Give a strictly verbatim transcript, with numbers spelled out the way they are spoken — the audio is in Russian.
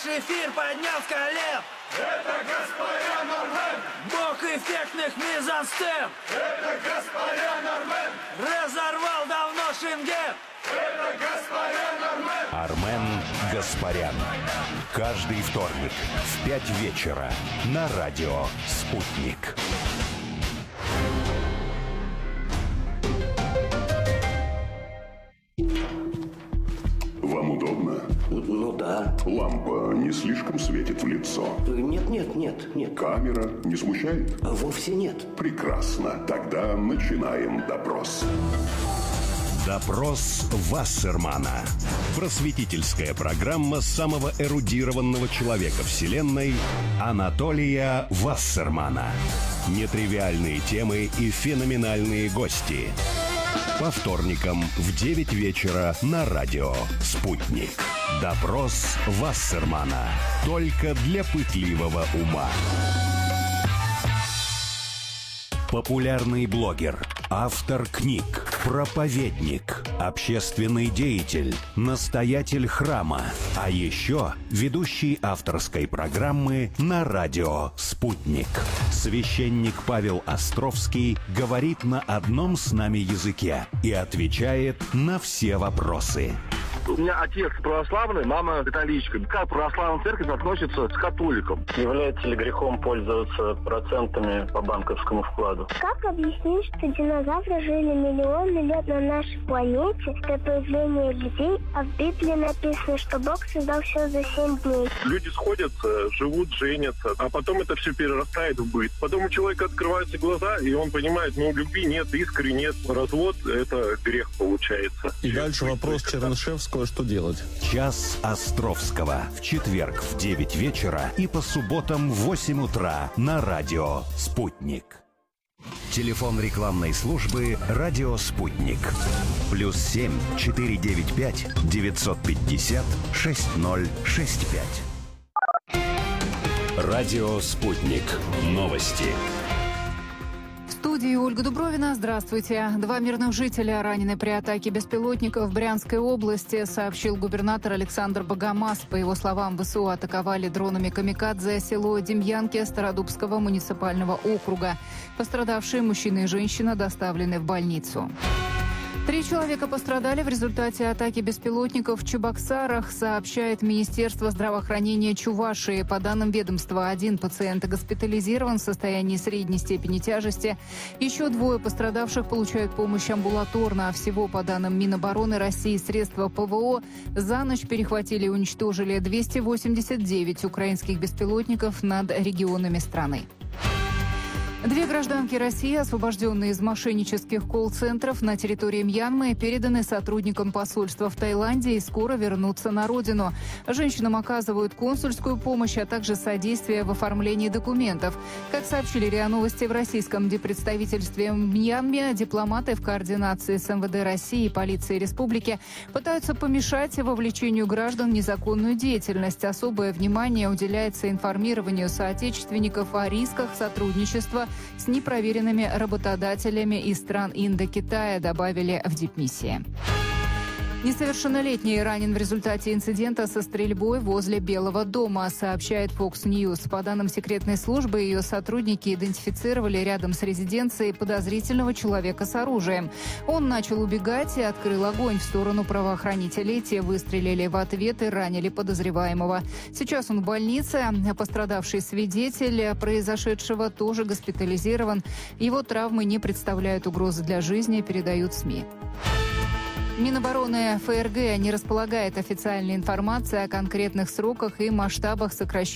Наш эфир поднял с колен. Это господин Армен. Бог эффектных мизансцен. Это господин Армен. Разорвал давно Шенген. Это господин Армен. Армен Гаспарян. Каждый вторник в пять вечера на радио «Спутник». Вам удобно? Ну да. Лампа не слишком светит в лицо? Нет, нет, нет, нет. Камера не смущает? Вовсе нет. Прекрасно. Тогда начинаем допрос. Допрос Вассермана. Просветительская программа самого эрудированного человека Вселенной Анатолия Вассермана. Нетривиальные темы и феноменальные гости. По вторникам в девять вечера на радио «Спутник». Допрос Вассермана. Только для пытливого ума. Популярный блогер, автор книг, проповедник, общественный деятель, настоятель храма, а еще ведущий авторской программы на радио «Спутник». Священник Павел Островский говорит на одном с нами языке и отвечает на все вопросы. У меня отец православный, мама католичка. Как православная церковь относится к католикам? Является ли грехом пользоваться процентами по банковскому вкладу? Как объяснить, что динозавры жили миллионы лет на нашей планете до появления людей, а в Библии написано, что Бог создал все за семь дней? Люди сходятся, живут, женятся, а потом это все перерастает в быт. Потом у человека открываются глаза, и он понимает, ну, любви нет, искры нет, развод – это грех получается. И дальше вопрос Чернышевского. Что делать? Час Островского. В четверг в девять вечера и по субботам в восемь утра на радио «Спутник». Телефон рекламной службы «Радио Спутник». Плюс семь четыре девять пять девятьсот пятьдесят шесть ноль шесть пять. Радио «Спутник». Новости. В студии Ольга Дубровина. Здравствуйте. Два мирных жителя ранены при атаке беспилотников в Брянской области, сообщил губернатор Александр Богомаз. По его словам, ВСУ атаковали дронами «Камикадзе» село Демьянки Стародубского муниципального округа. Пострадавшие мужчина и женщина доставлены в больницу. Три человека пострадали в результате атаки беспилотников в Чебоксарах, сообщает Министерство здравоохранения Чувашии. По данным ведомства, один пациент госпитализирован в состоянии средней степени тяжести. Еще двое пострадавших получают помощь амбулаторно. А всего, по данным Минобороны России, средства ПВО за ночь перехватили и уничтожили двести восемьдесят девять украинских беспилотников над регионами страны. Две гражданки России, освобожденные из мошеннических колл-центров на территории Мьянмы, переданы сотрудникам посольства в Таиланде и скоро вернутся на родину. Женщинам оказывают консульскую помощь, а также содействие в оформлении документов. Как сообщили РИА Новости, в российском диппредставительстве в Мьянме дипломаты в координации с МВД России и полицией республики пытаются помешать вовлечению граждан в незаконную деятельность. Особое внимание уделяется информированию соотечественников о рисках сотрудничества с непроверенными работодателями из стран Индокитая, добавили в дипмиссии. Несовершеннолетний ранен в результате инцидента со стрельбой возле Белого дома, сообщает Fox News. По данным секретной службы, ее сотрудники идентифицировали рядом с резиденцией подозрительного человека с оружием. Он начал убегать и открыл огонь в сторону правоохранителей. Те выстрелили в ответ и ранили подозреваемого. Сейчас он в больнице. Пострадавший свидетель произошедшего тоже госпитализирован. Его травмы не представляют угрозы для жизни, передают СМИ. Минобороны ФРГ не располагает официальной информацией о конкретных сроках и масштабах сокращения